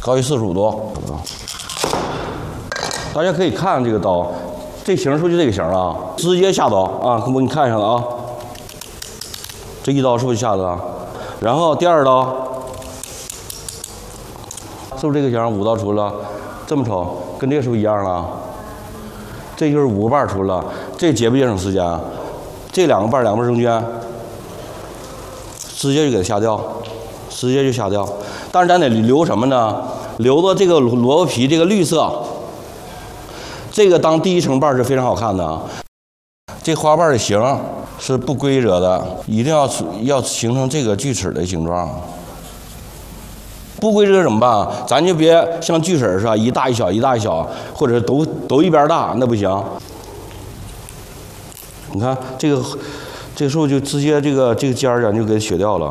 高于45度。大家可以看这个刀，这型是不是就这个型啊？直接下刀啊！我给你看一下了啊，这一刀是不是下的啊？然后第二刀，是不是这个型？5刀出了，这么瞅，跟这个是不是一样了？这就是5个瓣出了，这节不节省时间？这2个瓣中间，直接就给它下掉，直接就下掉。但是咱得留什么呢？留着这个萝卜皮这个绿色。这个当第一层瓣是非常好看的，这花瓣的形是不规则的，一定要形成这个锯齿的形状。不规则怎么办？咱就别像锯齿似的，一大一小，一大一小，或者都一边大，那不行。你看这个时候就直接这个尖儿咱就给它削掉了。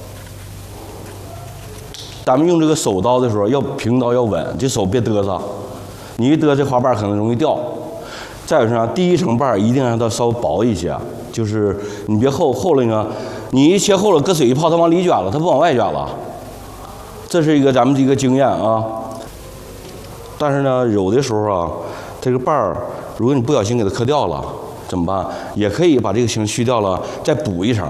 咱们用这个手刀的时候要平刀要稳，这手别嘚瑟。你一嘚，这花瓣可能容易掉。再有啥，第一层瓣一定让它稍微薄一些，就是你别厚了呢，你一切厚了，搁水一泡，它往里卷了，它不往外卷了。这是咱们一个经验啊。但是呢，有的时候啊，这个瓣儿，如果你不小心给它磕掉了，怎么办？也可以把这个形去掉了，再补一层。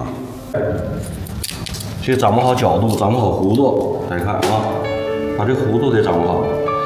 所以掌握好角度，掌握好弧度，大家看啊，把这弧度得掌握好。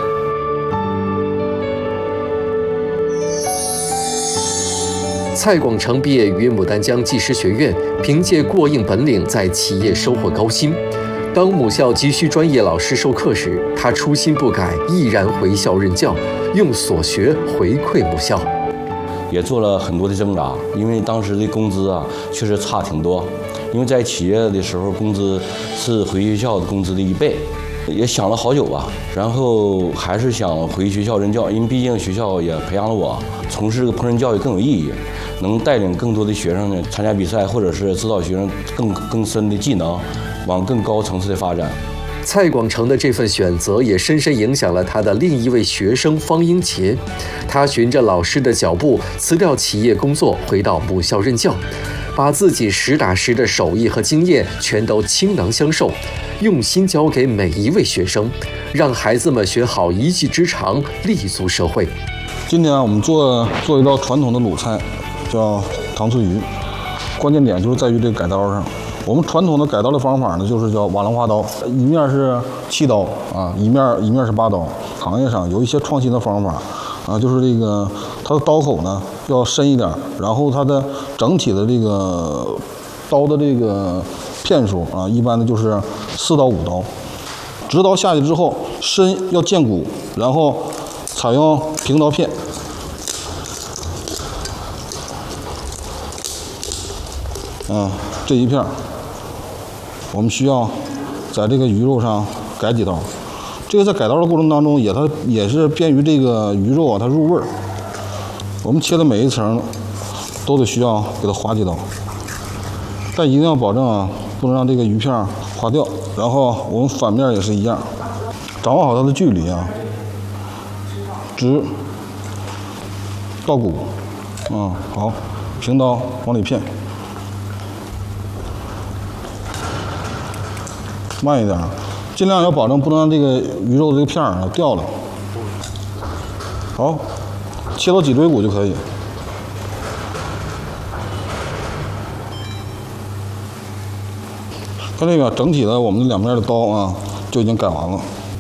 蔡广成毕业于牡丹江技师学院，凭借过硬本领在企业收获高薪。当母校急需专业老师授课时，他初心不改，毅然回校任教，用所学回馈母校。 也做了很多的挣扎，因为当时的工资啊确实差挺多，因为在企业的时候工资是回学校的工资的1倍。也想了好久吧，然后还是想回学校任教，因为毕竟学校也培养了我，从事这个烹饪教育更有意义，能带领更多的学生呢参加比赛，或者是指导学生更深的技能，往更高层次的发展。 蔡广成的这份选择也深深影响了他的另一位学生方英杰，他循着老师的脚步，辞掉企业工作，回到母校任教，把自己实打实的手艺和经验全都倾囊相授，用心教给每一位学生，让孩子们学好一技之长，立足社会。 今天我们做一道传统的鲁菜，叫糖醋鱼，关键点就是在于这个改刀上。我们传统的改刀的方法呢，就是叫瓦楞花刀，一面是7刀啊，一面是8刀。行业上有一些创新的方法啊，就是这个它的刀口呢要深一点，然后它的整体的这个刀的这个片数啊，一般的就是4到5刀。直刀下去之后，身要见骨，然后采用平刀片。这一片我们需要在这个鱼肉上改几刀。这个在改刀的过程当中，也是便于这个鱼肉啊它入味儿。我们切的每一层都得需要给它划几刀，但一定要保证啊，不能让这个鱼片划掉。然后我们反面也是一样，掌握好它的距离啊，直到骨，好，平刀往里片。慢一点，尽量要保证不能让这个鱼肉这个片儿掉了。好，切到脊椎骨就可以。看这个整体的我们两边的刀啊就已经改完了。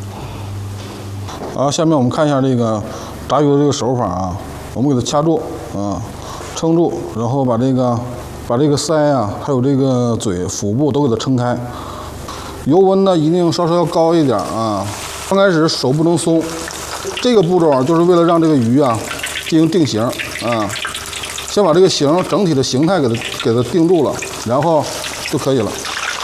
下面我们看一下这个炸鱼的这个手法啊，我们给它掐住撑住，然后把这个腮啊，还有这个嘴、腹部都给它撑开。油温呢一定稍稍要高一点啊。刚开始手不能松，这个步骤就是为了让这个鱼啊进行定型啊。先把这个整体的形态给它定住了，然后就可以了。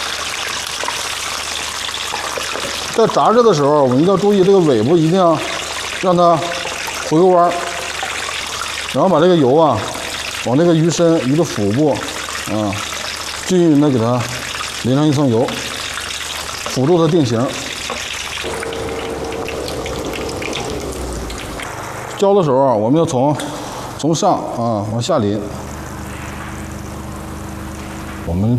在炸制的时候，我们一定要注意这个尾部一定要让它回个弯，然后把这个油啊往这个鱼身、鱼的腹部均匀的给它淋上一层油。辅助它定型。浇的时候啊，我们要从上往下淋。我们